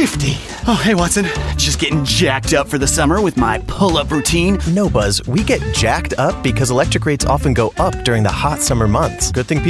50. Oh, hey, Watson. Just getting jacked up for the summer with my pull-up routine. No, Buzz, we get jacked up because electric rates often go up during the hot summer months. Good thing people